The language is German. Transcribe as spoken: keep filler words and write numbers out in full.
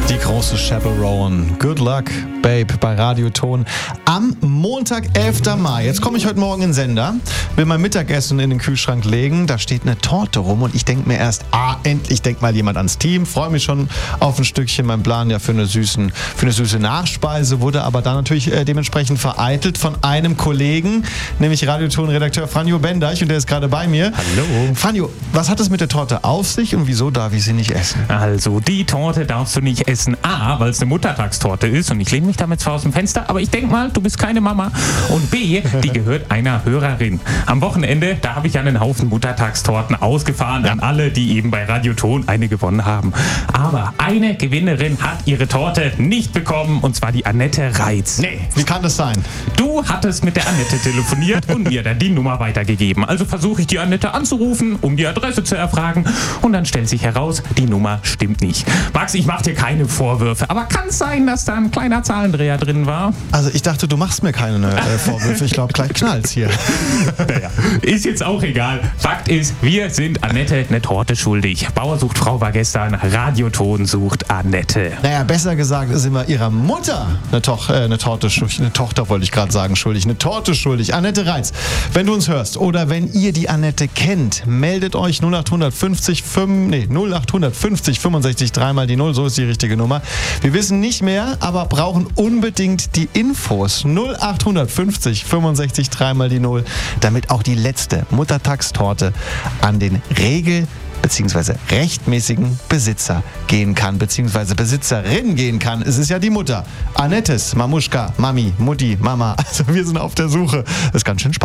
Die große Chaperone. Good luck, Babe, bei Radioton. Am Montag, elften Mai. Jetzt komme ich heute Morgen in den Sender, will mein Mittagessen in den Kühlschrank legen. Da steht eine Torte rum und ich denke mir erst, ah, endlich denkt mal jemand ans Team. Freue mich schon auf ein Stückchen. Mein Plan ja für eine, süßen, für eine süße Nachspeise wurde aber dann natürlich äh, dementsprechend vereitelt von einem Kollegen, nämlich Radioton-Redakteur Franjo Bendeich, und der ist gerade bei mir. Hallo. Franjo, was hat es mit der Torte auf sich und wieso darf ich sie nicht essen? Also, die Torte darfst du nicht essen. A, weil es eine Muttertagstorte ist und ich lehne mich damit zwar aus dem Fenster, aber ich denke mal, du bist keine Mama. Und B, die gehört einer Hörerin. Am Wochenende, da habe ich einen Haufen Muttertagstorten ausgefahren an alle, die eben bei Radioton eine gewonnen haben. Aber eine Gewinnerin hat ihre Torte nicht bekommen, und zwar die Annette Reitz. Nee, wie kann das sein? Du hattest mit der Annette telefoniert und mir dann die Nummer weitergegeben. Also versuche ich die Annette anzurufen, um die Adresse zu erfragen, und dann stellt sich heraus, die Nummer stimmt nicht. Max, ich mache dir keine Vorwürfe, aber kann es sein, dass da ein kleiner Zahlendreher drin war? Also ich dachte, du machst mir keine äh, Vorwürfe. Ich glaube, gleich knallt's hier. Naja, ist jetzt auch egal. Fakt ist, wir sind Annette eine Torte schuldig. Bauer sucht Frau war gestern, Radioton sucht Annette. Naja, besser gesagt ist immer ihrer Mutter eine, Toch, äh, eine Torte schuldig. Eine Tochter wollte ich gerade sagen, schuldig. Eine Torte schuldig. Annette Reitz, wenn du uns hörst oder wenn ihr die Annette kennt, meldet euch null acht fünfzig, fünf, nee, null acht fünfzig fünfundsechzig dreimal die Null, so ist die richtige Nummer. Wir wissen nicht mehr, aber brauchen unbedingt die Infos. null acht fünfzig fünfundsechzig dreimal die Null, damit auch die letzte Muttertagstorte an den Regel- bzw. rechtmäßigen Besitzer gehen kann, bzw. Besitzerin gehen kann. Es ist ja die Mutter. Annettes, Mamuschka, Mami, Mutti, Mama. Also wir sind auf der Suche. Das ist ganz schön spannend.